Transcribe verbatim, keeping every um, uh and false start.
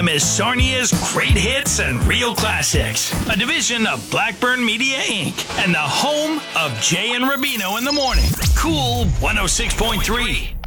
M is Sarnia's Great Hits and Real Classics, a division of Blackburn Media Incorporated, and the home of Jay and Rubino in the morning. Cool one oh six point three.